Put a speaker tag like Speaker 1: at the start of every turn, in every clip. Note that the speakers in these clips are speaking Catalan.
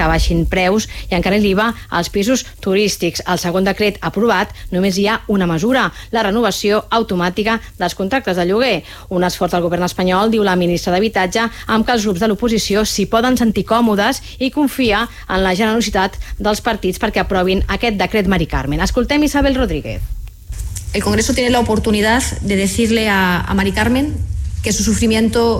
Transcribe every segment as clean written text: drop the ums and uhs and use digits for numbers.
Speaker 1: que baixin preus i encara l'IVA als pisos turístics. Al segon decret aprovat només hi ha una mesura, la renovació automàtica dels contractes de lloguer. Un esforç del govern espanyol, diu la ministra d'Habitatge, amb que els grups de l'oposició s'hi poden sentir còmodes i confia en la generositat dels partits perquè aprovin aquest decret Mari Carmen. Escoltem Isabel Rodríguez.
Speaker 2: El Congreso tiene la oportunidad de decirle a Mari Carmen que su sufrimiento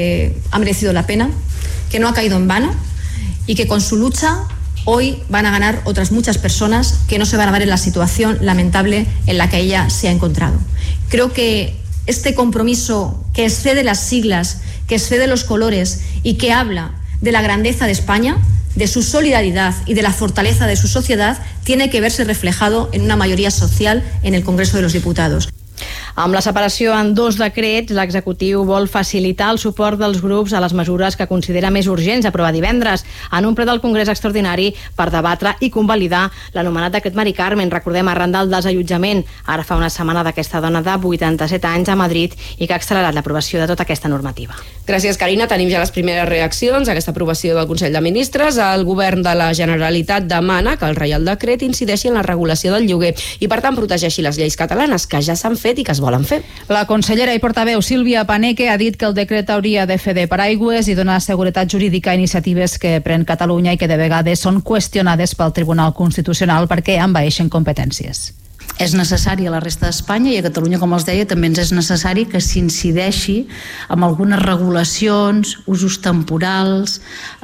Speaker 2: ha merecido la pena, que no ha caído en vano y que con su lucha hoy van a ganar otras muchas personas que no se van a ver en la situación lamentable en la que ella se ha encontrado. Creo que este compromiso que excede las siglas, que excede los colores y que habla de la grandeza de España, de su solidaridad y de la fortaleza de su sociedad, tiene que verse reflejado en una mayoría social en el Congreso de los Diputados.
Speaker 1: Amb la separació en dos decrets, l'executiu vol facilitar el suport dels grups a les mesures que considera més urgents aprovar divendres en un ple del Congrés extraordinari per debatre i convalidar l'anomenat decret Mari Carmen. Recordem, arran del desallotjament ara fa una setmana d'aquesta dona de 87 anys a Madrid i que ha accelerat l'aprovació de tota aquesta normativa.
Speaker 3: Gràcies, Carina. Tenim ja les primeres reaccions a aquesta aprovació del Consell de Ministres. El govern de la Generalitat demana que el Reial Decret incideixi en la regulació del lloguer i, per tant, protegeixi les lleis catalanes que ja s'han fet i que es volen fer.
Speaker 4: La consellera i portaveu Sílvia Paneque ha dit que el decret hauria de fer de paraigües i donar seguretat jurídica a iniciatives que pren Catalunya i que de vegades són qüestionades pel Tribunal Constitucional perquè envaeixen competències.
Speaker 5: És necessari a la resta d'Espanya i a Catalunya, com els deia, també ens és necessari que s'incideixi amb algunes regulacions, usos temporals,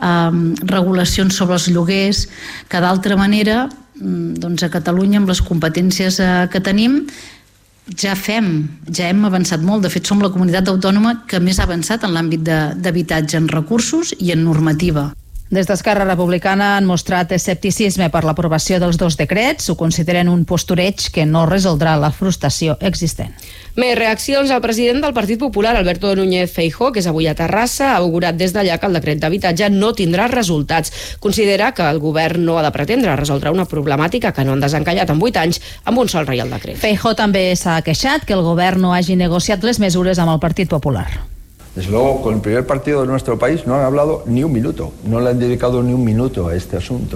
Speaker 5: regulacions sobre els lloguers, que d'altra manera, doncs a Catalunya, amb les competències que tenim, ja hem avançat molt. De fet, som la comunitat autònoma que més ha avançat en l'àmbit d'habitatge, en recursos i en normativa.
Speaker 4: Des d'Esquerra Republicana han mostrat escepticisme per l'aprovació dels dos decrets. Ho consideren un postureig que no resoldrà la frustració existent.
Speaker 3: Més reaccions. El president del Partit Popular, Alberto Núñez Feijóo, que és avui a Terrassa, ha augurat des d'allà que el decret d'habitatge no tindrà resultats. Considera que el govern no ha de pretendre resoldre una problemàtica que no han desencallat en 8 anys amb un sol Reial Decret.
Speaker 4: Feijóo també s'ha queixat que el govern no hagi negociat les mesures amb el Partit Popular.
Speaker 6: Desde luego, con el primer partido de nuestro país no han hablado ni un minuto, no le han dedicado ni un minuto a este asunto.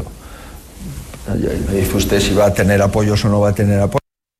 Speaker 6: Me dice usted si va a tener apoyos o no va a tener apoyos.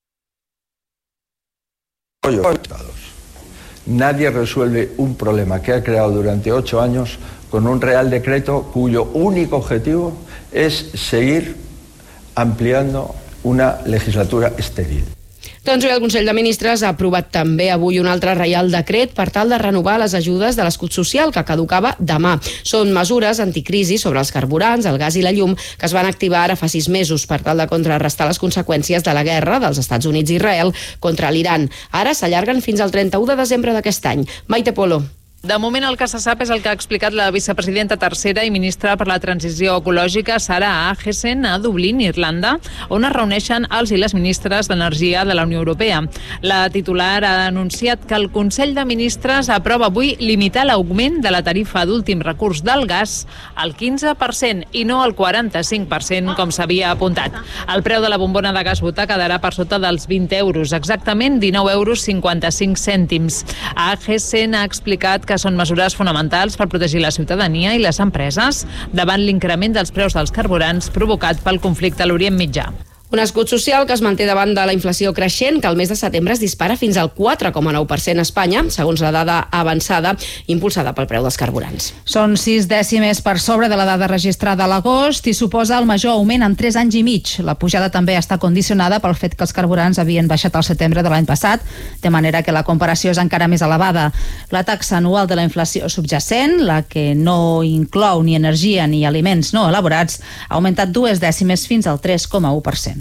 Speaker 6: Nadie resuelve un problema que ha creado durante 8 años con un Real Decreto cuyo único objetivo es seguir ampliando una legislatura estéril.
Speaker 3: Doncs bé, el Consell de Ministres ha aprovat també avui un altre Reial Decret per tal de renovar les ajudes de l'escut social que caducava demà. Són mesures anticrisi sobre els carburants, el gas i la llum que es van activar ara fa 6 mesos per tal de contrarrestar les conseqüències de la guerra dels Estats Units i Israel contra l'Iran. Ara s'allarguen fins al 31 de desembre d'aquest any. Maite Polo.
Speaker 7: De moment el que se sap és el que ha explicat la vicepresidenta tercera i ministra per la transició ecològica, Sara Ahesen, a Dublín, Irlanda, on es reuneixen els i les ministres d'Energia de la Unió Europea. La titular ha anunciat que el Consell de Ministres aprova avui limitar l'augment de la tarifa d'últim recurs del gas al 15% i no al 45%, com s'havia apuntat. El preu de la bombona de gas butà quedarà per sota dels 20 euros, exactament 19,55 €. Ahesen ha explicat que són mesures fonamentals per protegir la ciutadania i les empreses davant l'increment dels preus dels carburants provocat pel conflicte a l'Orient Mitjà.
Speaker 3: Un escut social que es manté davant de la inflació creixent, que al mes de setembre es dispara fins al 4,9% a Espanya, segons la dada avançada impulsada pel preu dels carburants.
Speaker 4: Són 6 dècimes per sobre de la dada registrada a l'agost i suposa el major augment en 3 anys i mig. La pujada també està condicionada pel fet que els carburants havien baixat al setembre de l'any passat, de manera que la comparació és encara més elevada. La taxa anual de la inflació subjacent, la que no inclou ni energia ni aliments no elaborats, ha augmentat 2 dècimes fins al 3,1%.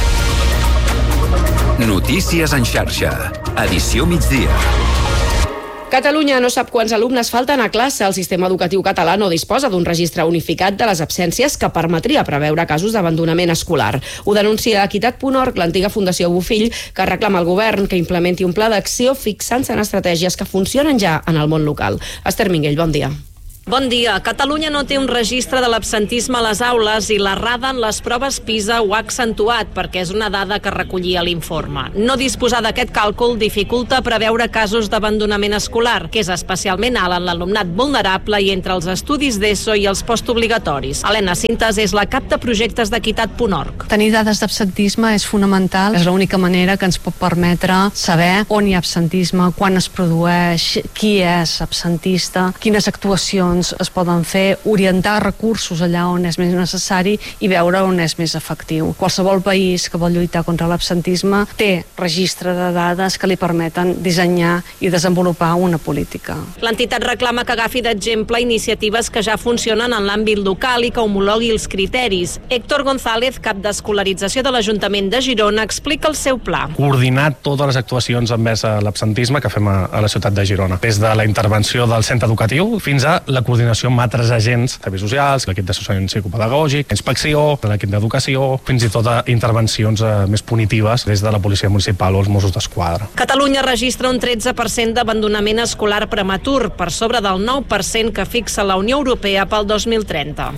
Speaker 8: Notícies en xarxa. Edició migdia.
Speaker 3: Catalunya no sap quants alumnes falten a classe. El sistema educatiu català no disposa d'un registre unificat de les absències que permetria preveure casos d'abandonament escolar. Ho denuncia Equitat.org, l'antiga Fundació Bofill, que reclama al govern que implementi un pla d'acció fixant-se en estratègies que funcionen ja en el món local. Esther Minguell, bon dia.
Speaker 9: Bon dia. Catalunya no té un registre de l'absentisme a les aules i l'errada en les proves PISA ho ha accentuat perquè és una dada que recollia l'informe. No disposar d'aquest càlcul dificulta preveure casos d'abandonament escolar, que és especialment alt en l'alumnat vulnerable i entre els estudis d'ESO i els postobligatoris. Helena Cintas és la cap de projectes d'equitat.org.
Speaker 10: Tenir dades d'absentisme és fonamental, és l'única manera que ens pot permetre saber on hi ha absentisme, quan es produeix, qui és absentista, quines actuacions es poden fer, orientar recursos allà on és més necessari i veure on és més efectiu. Qualsevol país que vol lluitar contra l'absentisme té registre de dades que li permeten dissenyar i desenvolupar una política.
Speaker 9: L'entitat reclama que agafi d'exemple iniciatives que ja funcionen en l'àmbit local i que homologui els criteris. Héctor González, cap d'escolarització de l'Ajuntament de Girona, explica el seu pla.
Speaker 11: Coordinar totes les actuacions envers l'absentisme que fem a la ciutat de Girona, des de la intervenció del centre educatiu fins a la coordinació amb altres agents, serveis socials, l'equip d'assessorament psicopedagògic, inspecció, l'equip d'educació, fins i tot intervencions més punitives des de la policia municipal o els Mossos d'Esquadra.
Speaker 9: Catalunya registra un 13% d'abandonament escolar prematur, per sobre del 9% que fixa la Unió Europea pel 2030.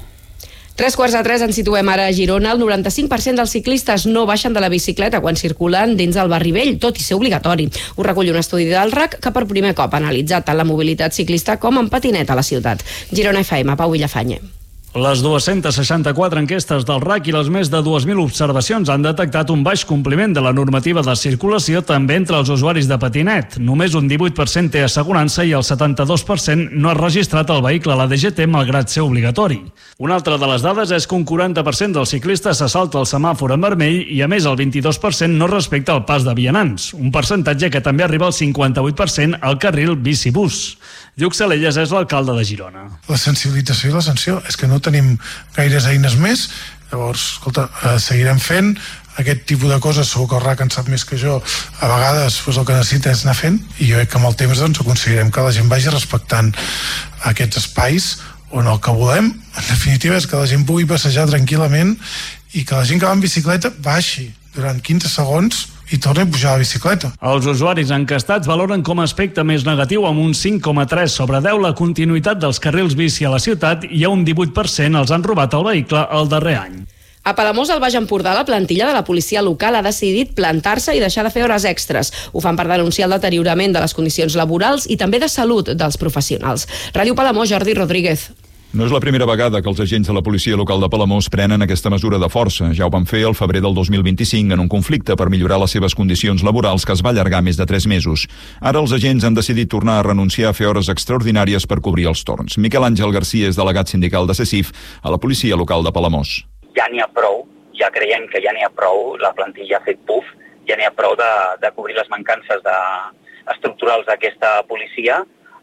Speaker 3: 3:45 ens situem ara a Girona. El 95% dels ciclistes no baixen de la bicicleta quan circulen dins el barri vell, tot i ser obligatori. Ho recull un estudi del RAC que per primer cop ha analitzat tant la mobilitat ciclista com en patinet a la ciutat. Girona FM, Pau Villafañe.
Speaker 12: Les 264 enquestes del RAC i les més de 2.000 observacions han detectat un baix compliment de la normativa de circulació també entre els usuaris de patinet. Només un 18% té assegurança i el 72% no ha registrat el vehicle a la DGT malgrat ser obligatori. Una altra de les dades és que un 40% dels ciclistes se salta el semàfor en vermell i a més el 22% no respecta el pas de vianants, un percentatge que també arriba al 58% al carril bici-bus. Lluc Salelles és l'alcalde de Girona.
Speaker 13: La sensibilització i la sanció és que no tenim gaires eines més, llavors, escolta, seguirem fent aquest tipus de coses. Segur que el RAC en sap més que jo, a vegades el que necessita és anar fent, i jo crec que amb el temps aconseguirem que la gent vagi respectant aquests espais on el que volem, en definitiva, és que la gent pugui passejar tranquil·lament i que la gent que va en bicicleta baixi durant 15 segons i torna a pujar a la bicicleta.
Speaker 12: Els usuaris encastats valoren com a aspecte més negatiu amb un 5,3 sobre 10 la continuïtat dels carrils bici a la ciutat i a un 18% els han robat el vehicle el darrer any.
Speaker 3: A Palamós, al Baix Empordà, la plantilla de la policia local ha decidit plantar-se i deixar de fer hores extres. Ho fan per denunciar el deteriorament de les condicions laborals i també de salut dels professionals. Ràdio Palamós, Jordi Rodríguez.
Speaker 14: No és la primera vegada que els agents de la policia local de Palamós prenen aquesta mesura de força. Ja ho van fer al febrer del 2025 en un conflicte per millorar les seves condicions laborals que es va allargar més de 3 mesos. Ara els agents han decidit tornar a renunciar a fer hores extraordinàries per cobrir els torns. Miquel Àngel Garcia és delegat sindical de CECIF a la policia local de Palamós.
Speaker 15: Ja n'hi ha prou, ja creiem que ja n'hi ha prou, la plantilla ha fet puf, ja n'hi ha prou de cobrir les mancances estructurals d'aquesta policia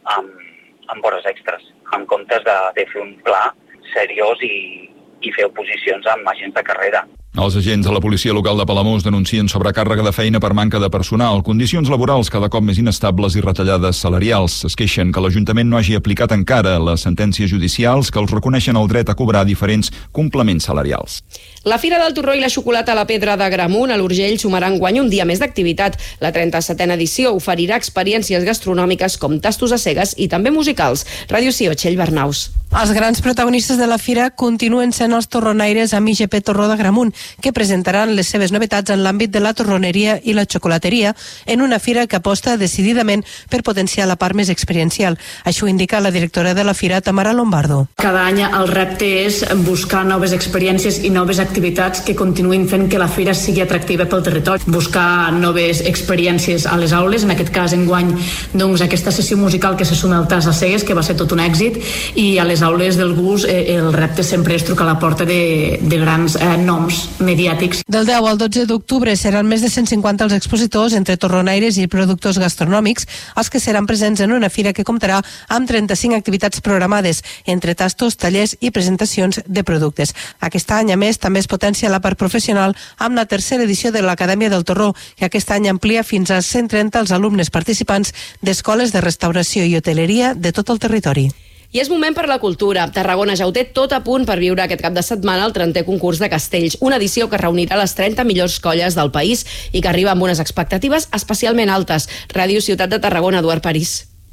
Speaker 15: amb hores extres, en comptes de fer un pla seriós i fer oposicions amb agents de carrera.
Speaker 14: Els agents de la policia local de Palamós denuncien sobrecàrrega de feina per manca de personal, condicions laborals cada cop més inestables i retallades salarials. Es queixen que l'Ajuntament no hagi aplicat encara les sentències judicials que els reconeixen el dret a cobrar diferents complements salarials.
Speaker 3: La Fira del Torró i la Xocolata a la Pedra d'Agramunt a l'Urgell sumarà enguany un dia més d'activitat. La 37a edició oferirà experiències gastronòmiques com tastos a cegues i també musicals. Ràdio Sió, Txell Bernaus.
Speaker 16: Els grans protagonistes de la fira continuen sent els torronaires amb IGP Torró d'Agramunt, que presentaran les seves novetats en l'àmbit de la torroneria i la xocolateria en una fira que aposta decididament per potenciar la part més experiencial. Això ho indica la directora de la fira, Tamara Lombardo.
Speaker 17: Cada any el repte és buscar noves experiències i noves activitats que continuïn fent que la fira sigui atractiva pel territori. Buscar noves experiències a les aules, en aquest cas enguany doncs, aquesta sessió musical que se suma al tas a cegues, que va ser tot un èxit, i a les aules del GUS el repte sempre és trucar a la porta de grans noms mediàtics.
Speaker 16: Del 10 al 12 d'octubre seran més de 150 els expositors entre torronaires i productors gastronòmics els que seran presents en una fira que comptarà amb 35 activitats programades entre tastos, tallers i presentacions de productes. Aquest any, a més, també es potencia la part professional amb la tercera edició de l'Acadèmia del Torró, que aquest any amplia fins a 130 els alumnes participants d'escoles de restauració i hoteleria de tot el territori.
Speaker 3: I és moment per la cultura. Tarragona ja ho té tot a punt per viure aquest cap de setmana el 30è concurs de castells, una edició que reunirà les 30 millors colles del país i que arriba amb unes expectatives especialment altes. Ràdio Ciutat de Tarragona, Eduard París.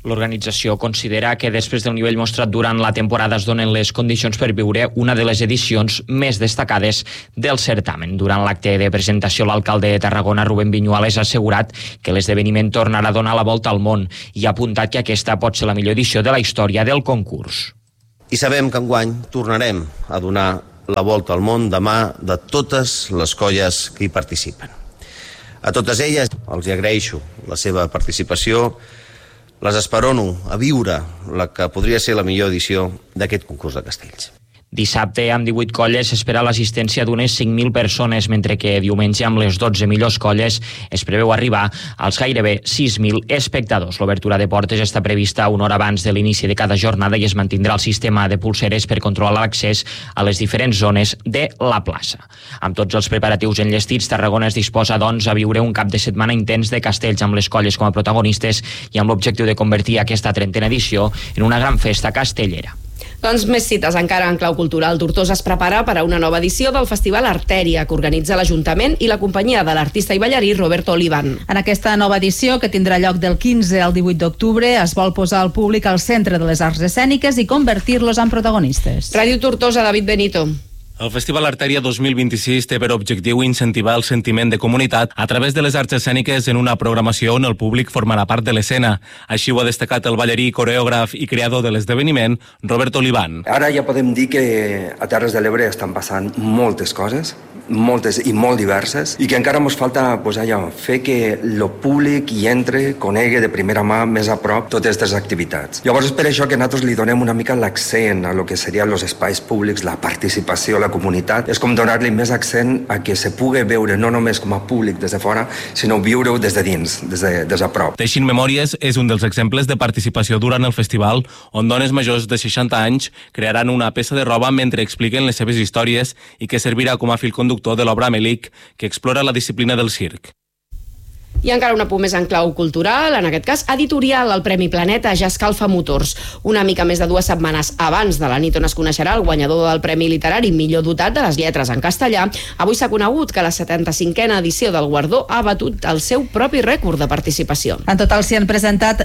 Speaker 18: L'organització considera que després del nivell mostrat durant la temporada es donen les condicions per viure una de les edicions més destacades del certamen. Durant l'acte de presentació, l'alcalde de Tarragona, Rubén Viñuales, ha assegurat que l'esdeveniment tornarà a donar la volta al món i ha apuntat que aquesta pot ser la millor edició de la història del concurs.
Speaker 19: I sabem que enguany tornarem a donar la volta al món de mà de totes les colles que hi participen. A totes elles els agraeixo la seva participació. Les esperono a viure la que podria ser la millor edició d'aquest concurs de castells.
Speaker 18: Dissabte, amb 18 colles, s'espera l'assistència d'unes 5.000 persones, mentre que diumenge, amb les 12 millors colles, es preveu arribar als gairebé 6.000 espectadors. L'obertura de portes està prevista una hora abans de l'inici de cada jornada i es mantindrà el sistema de pulseres per controlar l'accés a les diferents zones de la plaça. Amb tots els preparatius enllestits, Tarragona es disposa, doncs, a viure un cap de setmana intens de castells amb les colles com a protagonistes i amb l'objectiu de convertir aquesta 30a edició en una gran festa castellera.
Speaker 3: Doncs més cites encara en clau cultural. Tortosa es prepara per a una nova edició del Festival Artèria, que organitza l'Ajuntament i la companyia de l'artista i ballarí Roberto Olivan.
Speaker 4: En aquesta nova edició, que tindrà lloc del 15 al 18 d'octubre, es vol posar el públic al centre de les arts escèniques i convertir-los en protagonistes.
Speaker 3: Ràdio Tortosa, David Benito.
Speaker 20: El Festival Artèria 2026 té per objectiu incentivar el sentiment de comunitat a través de les arts escèniques en una programació on el públic formarà part de l'escena. Així ho ha destacat el ballarí, coreògraf i creador de l'esdeveniment, Robert Olivan.
Speaker 21: Ara ja podem dir que a Terres de l'Ebre estan passant moltes coses, moltes i molt diverses, i que encara ens falta fer que el públic hi entre, conegui de primera mà, més a prop, totes aquestes activitats. Llavors és per això que nosaltres li donem una mica l'accent a lo que serien els espais públics, la participació, la comunitat. És com donar-li més accent a que se pugui veure no només com a públic des de fora, sinó viure-ho des de dins, des de prop.
Speaker 20: Teixint Memòries és un dels exemples de participació durant el festival, on dones majors de 60 anys crearan una peça de roba mentre expliquen les seves històries i que servirà com a fil conductor de l'obra Melic, que explora la disciplina del circ.
Speaker 3: I encara un apunt més en clau cultural, en aquest cas editorial. El Premi Planeta ja escalfa motors. Una mica més de 2 setmanes abans de la nit on es coneixerà el guanyador del Premi Literari millor dotat de les lletres en castellà, avui s'ha conegut que la 75a edició del guardó ha batut el seu propi rècord de participació.
Speaker 4: En total s'hi han presentat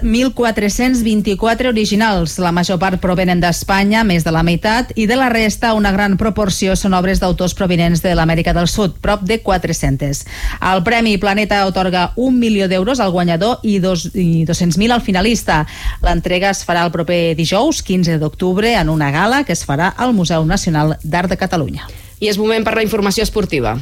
Speaker 4: 1.424 originals. La major part provenen d'Espanya, més de la meitat, i de la resta una gran proporció són obres d'autors provinents de l'Amèrica del Sud, prop de 400. El Premi Planeta atorga 1 milió d'euros al guanyador i 200.000 al finalista. L'entrega es farà el proper dijous, 15 d'octubre, en una gala que es farà al Museu Nacional d'Art de Catalunya.
Speaker 3: I és moment per la informació esportiva,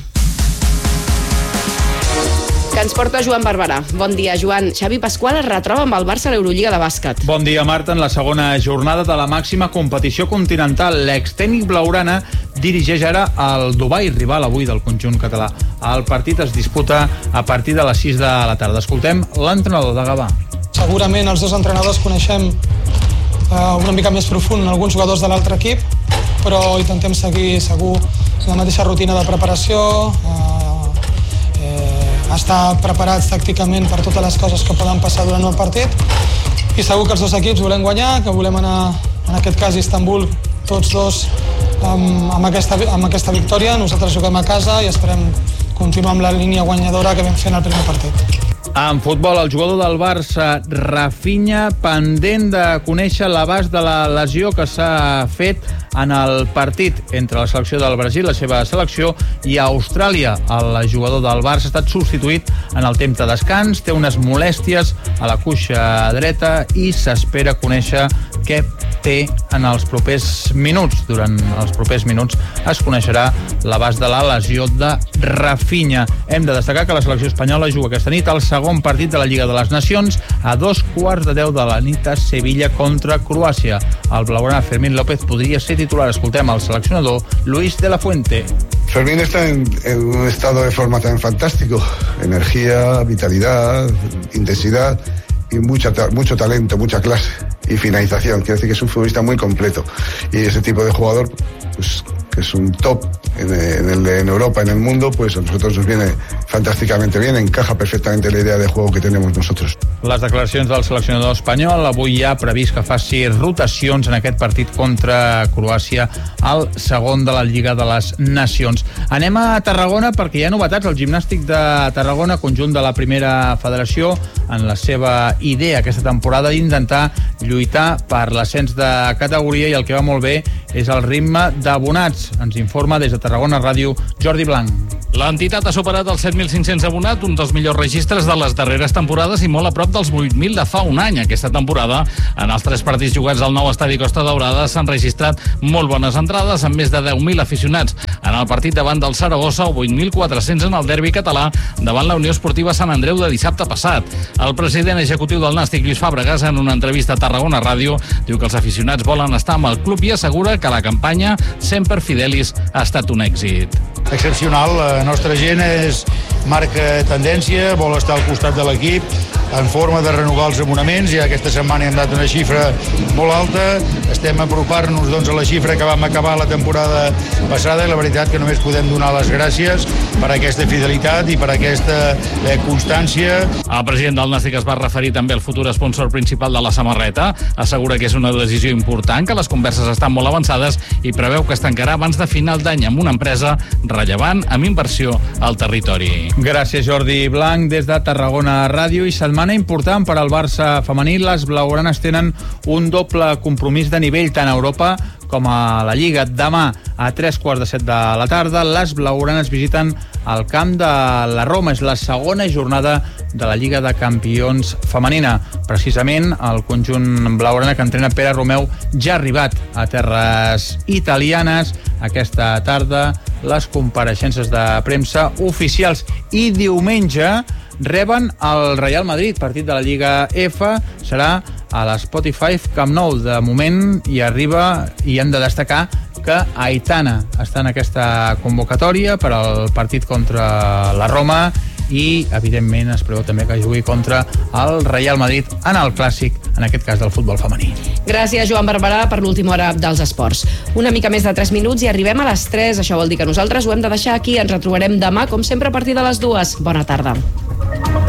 Speaker 3: que ens porta Joan Barberà. Bon dia, Joan. Xavi Pasqual es retroba amb el Barça a l'Eurolliga de bàsquet.
Speaker 22: Bon dia, Marta. En la segona jornada de la màxima competició continental, l'extècnic blaugrana dirigeix ara el Dubai, rival avui del conjunt català. El partit es disputa a partir de les 6 de la tarda. Escoltem l'entrenador de Gavà.
Speaker 23: Segurament els dos entrenadors coneixem una mica més profund alguns jugadors de l'altre equip, però intentem seguir segur la mateixa rutina de preparació, estar preparats tàcticament per totes les coses que poden passar durant el partit, i segur que els dos equips volem guanyar, que volem anar, en aquest cas, a Istanbul, tots dos amb aquesta victòria. Nosaltres juguem a casa i esperem continuar amb la línia guanyadora que vam fer en el primer partit.
Speaker 22: En futbol, el jugador del Barça, Rafinha, pendent de conèixer l'abast de la lesió que s'ha fet en el partit entre la selecció del Brasil, la seva selecció, i Austràlia. El jugador del Barça ha estat substituït en el temps de descans, té unes molèsties a la cuixa dreta i s'espera conèixer què té en els propers minuts. Durant els propers minuts es coneixerà l'abast de la lesió de Rafinha. Hem de destacar que la selecció espanyola juga aquesta nit el segon partit de la Lliga de les Nacions a 2:15 de la nit a Sevilla contra Croàcia. El blaugrana Fermín López podria ser titular. Escoltem al seleccionador Luis de la Fuente.
Speaker 24: Fermín está en un estado de forma tan fantástico. Energía, vitalidad, intensidad y mucho talento, mucha clase y finalización. Quiero decir que es un futbolista muy completo. Y ese tipo de jugador, pues, que es un top en Europa, en el mundo, pues a nosotros nos viene fantásticamente bien, encaja perfectamente la idea de juego que tenemos nosotros.
Speaker 22: les declaracions del seleccionador espanyol. Avui hi ha previst que faci rotacions en aquest partit contra Croàcia, al segon de la Lliga de les Nacions. Anem a Tarragona perquè hi ha novetats. El Gimnàstic de Tarragona, conjunt de la primera federació, en la seva idea aquesta temporada d'intentar lluitar per l'ascens de categoria, i el que va molt bé és el ritme d'abonats. Ens informa des de Tarragona Ràdio Jordi Blanc.
Speaker 1: L'entitat ha superat els 7.500 abonats, un dels millors registres de les darreres temporades i molt a prop dels 8.000 de fa un any. Aquesta temporada, en els 3 partits jugats al nou estadi Costa Daurada, s'han registrat molt bones entrades, amb més de 10.000 aficionats en el partit davant del Saragossa o 8.400 en el derbi català davant la Unió Esportiva Sant Andreu de dissabte passat. El president executiu del Nàstic, Lluís Fàbregas, en una entrevista a Tarragona Ràdio, diu que els aficionats volen estar amb el club i assegura que la campanya Semper Fidelis ha estat un èxit.
Speaker 2: Excepcional, la nostra gent marca tendència, vol estar al costat de l'equip en forma de renovar els abonaments. Ja aquesta setmana hem dat una xifra molt alta, estem apropant-nos a la xifra que vam acabar la temporada passada, i la veritat que només podem donar les gràcies per aquesta fidelitat i per aquesta constància.
Speaker 1: El president del Nàstic es va referir també al futur sponsor principal de la samarreta, assegura que és una decisió important, que les converses estan molt avançades i preveu que es tancarà abans de final d'any amb una empresa rellevant amb inversió al territori.
Speaker 22: Gràcies, Jordi Blanc, des de Tarragona Ràdio. I setmana important per al Barça femení. Les blaugranes tenen un doble compromís de nivell tant a Europa com a la Lliga. Demà a 3:15 de la tarda les blaugranes visiten el camp de la Roma. És la segona jornada de la Lliga de Campions femenina. Precisament el conjunt blaugrana que entrena Pere Romeu ja ha arribat a terres italianes. Aquesta tarda les compareixences de premsa oficials, i diumenge reben el Real Madrid, partit de la Lliga F, serà a l'Spotify Camp Nou. De moment hi arriba, i hem de destacar que Aitana està en aquesta convocatòria per al partit contra la Roma, i evidentment es preveu també que jugui contra el Real Madrid en el clàssic, en aquest cas del futbol femení.
Speaker 3: Gràcies, Joan Barberà, per l'última hora dels esports. Una mica més de 3 minuts i arribem a les 3. Això vol dir que nosaltres ho hem de deixar aquí. Ens retrobarem demà, com sempre, a partir de les 2. Bona tarda.